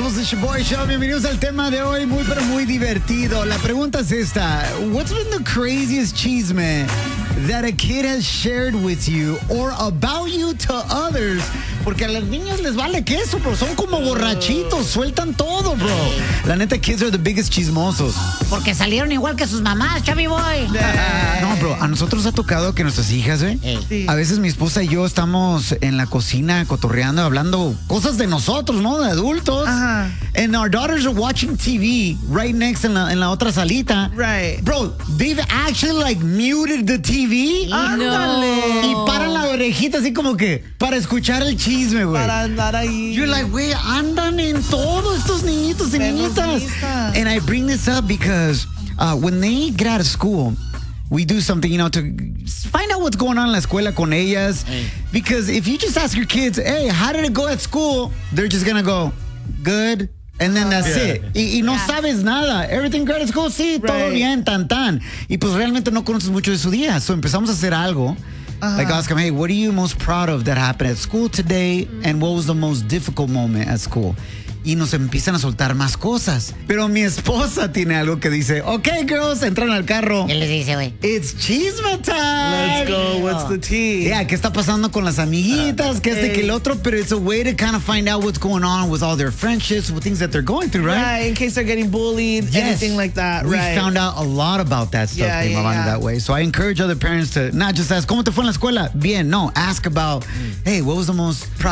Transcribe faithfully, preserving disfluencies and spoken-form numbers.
Somos el Shoboy Show. Bienvenidos al tema de hoy, muy pero muy divertido. La pregunta es esta: What's been the craziest chisme that a kid has shared with you or about you to others? Porque a los niños les vale queso, bro. Son como borrachitos, sueltan todo, bro. La neta, kids are the biggest chismosos. Porque salieron igual que sus mamás, Chavi Boy. No, bro, a nosotros ha tocado que nuestras hijas, ¿eh? Sí. A veces mi esposa y yo estamos en la cocina cotorreando, hablando cosas de nosotros, ¿no? De adultos. Ajá. And our daughters are watching T V right next en la, en la otra salita. Right. Bro, they've actually like muted the T V. Ándale. Y paran la orejita así como que para escuchar el chisme, güey. Para andar ahí. You're like, güey, andan en todo estos niñitos y Menos niñitas. lista. And I bring this up because uh, when they get out of school, we do something, you know, to find out what's going on in la escuela con ellas. Hey. Because if you just ask your kids, hey, how did it go at school? They're just going to go, good. And then that's Yeah. it. Y, y no Yeah. sabes nada. Everything great at school, sí, todo Right. bien, tan, tan. Y pues realmente no conoces mucho de su día. So empezamos a hacer algo. Like ask them, hey, what are you most proud of that happened at school today? And what was the most difficult moment at school? Y nos empiezan a soltar más cosas. Pero mi esposa tiene algo que dice, okay, girls, entran al carro. ¿Qué les dice, güey? It's chisme time. Let's go. What's the tea? Yeah, ¿qué está pasando con las amiguitas? ¿Qué es de que el otro? Pero it's a way to kind of find out what's going on with all their friendships, with things that they're going through, right? Right, in case they're getting bullied, Yes. anything like that. We right. found out a lot about that stuff, Yeah, mi yeah, mamá, yeah. that way. So I encourage other parents to not just ask, ¿cómo te fue en la escuela? Bien, no, ask about, hey, what was the most proud